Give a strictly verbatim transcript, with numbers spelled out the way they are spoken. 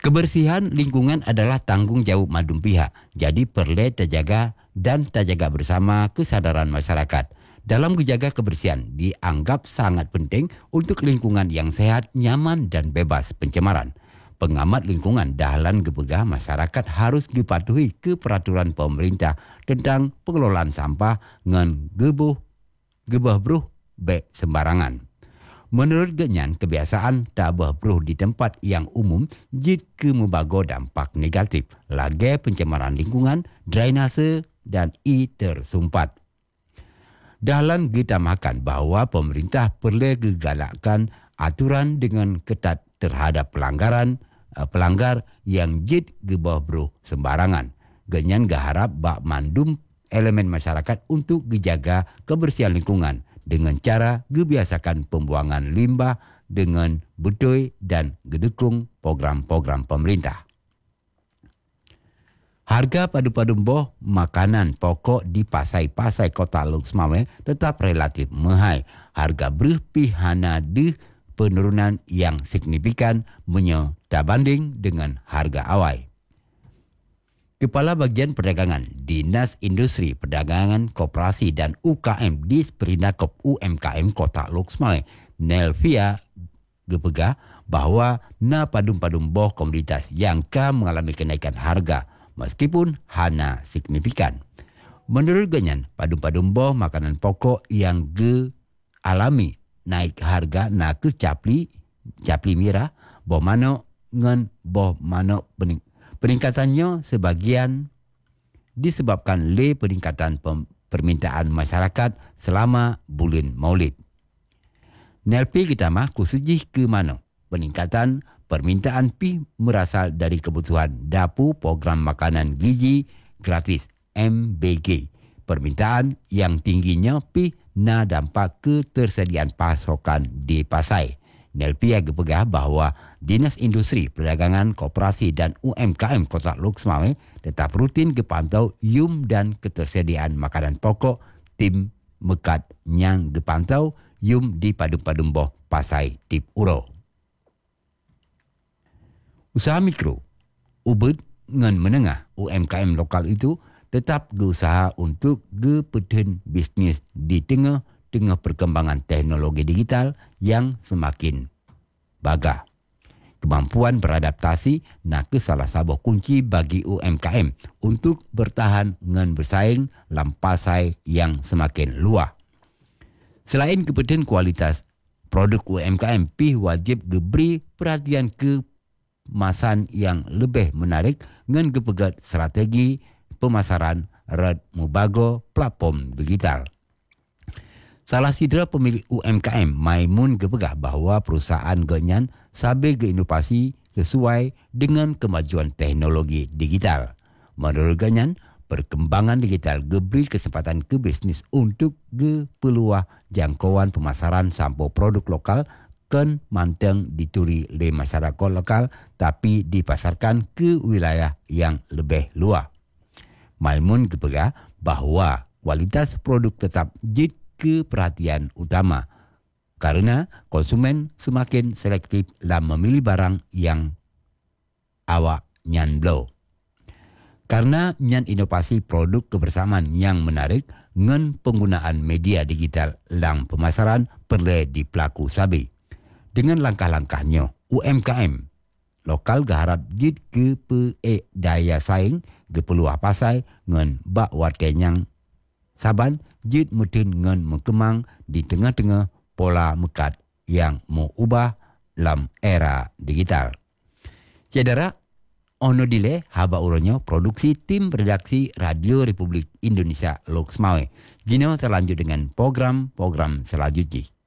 Kebersihan lingkungan adalah tanggungjawab madun pihak. Jadi perlu terjaga dan terjaga bersama kesadaran masyarakat. Dalam menjaga kebersihan dianggap sangat penting untuk lingkungan yang sehat, nyaman dan bebas pencemaran. Pengamat lingkungan dahlan gepegah masyarakat harus dipatuhi ke peraturan pemerintah tentang pengelolaan sampah ngan gebuh gebah bruh baik sembarangan. Menurut Genyan, kebiasaan tak berbruh di tempat yang umum jika membawa dampak negatif, lagi pencemaran lingkungan, drainase dan i tersumpat. Dahlan ditambahkan bahawa pemerintah perlu gegalakkan aturan dengan ketat terhadap pelanggaran uh, pelanggar yang jid gebah bruh sembarangan. Genyan gaharap bak mandum elemen masyarakat untuk dijaga kebersihan lingkungan dengan cara gebiasakan pembuangan limbah dengan betul dan gedukung program-program pemerintah. Harga padu-padu boh makanan pokok di pasai-pasai kota Lok Semawe tetap relatif mahal. Harga berpihana di penurunan yang signifikan menyebanding dengan harga awal. Kepala Bagian Perdagangan, Dinas Industri Perdagangan Koperasi dan U K M di Perindakop U M K M Kota Lok Semawe, Nelvia gepegah bahawa na padum-padum boh komoditas yang ka mengalami kenaikan harga meskipun hana signifikan. Menurut Genyan, padum-padum boh makanan pokok yang ge alami naik harga na ke capli, capli mirah, boh mano ngan boh mano pening. Peningkatannya sebagian disebabkan oleh peningkatan permintaan masyarakat selama bulan Maulid. Nelpi kita mah khususnya ke mana peningkatan permintaan pi berasal dari kebutuhan dapur program makanan gizi gratis M B G. Permintaan yang tingginya pi na dampak ketersediaan pasokan di pasai. Nelpi agak pegah bahawa Dinas Industri Perdagangan Koperasi dan U M K M Kota Lok Semawe tetap rutin gepantau yum dan ketersediaan makanan pokok tim mekat yang gepantau yum di padum-padum boh pasai tip uro. Usaha mikro, ubud ngan menengah U M K M lokal itu tetap berusaha untuk gepeten bisnis di tengah-tengah perkembangan teknologi digital yang semakin bagah. Kemampuan beradaptasi nak ke salah satu kunci bagi U M K M untuk bertahan dengan bersaing dalam pasai yang semakin luas. Selain kepeten kualitas, produk U M K M pi wajib diberi perhatian ke kemasan yang lebih menarik dengan kepegat strategi pemasaran rad mubago platform digital. Salah sidra pemilik U M K M, Maimun gepegah bahawa perusahaan Genyan sabe inovasi sesuai dengan kemajuan teknologi digital. Menurut Genyan, perkembangan digital geberi kesempatan ke bisnis untuk ge peluang jangkauan pemasaran sampai produk lokal kan manteng dituri oleh masyarakat lokal tapi dipasarkan ke wilayah yang lebih luas. Maimun gepegah bahawa kualitas produk tetap jid ke perhatian utama karena konsumen semakin selektif dalam memilih barang yang awak nyan blow. Karena nyan inovasi produk kebersamaan yang menarik dengan penggunaan media digital dalam pemasaran perlu dipelaku sabi. Dengan langkah-langkahnya, U M K M lokal gaharap jid ke pe daya saing ke peluang pasai dengan bak wartenyang saban jid mungkin dengan mengkemang di tengah-tengah pola mekat yang mau ubah dalam era digital. Cedera, ono dile haba uronyo produksi tim redaksi Radio Republik Indonesia Lok Semawe. Gino terlanjut dengan program-program selanjutnya.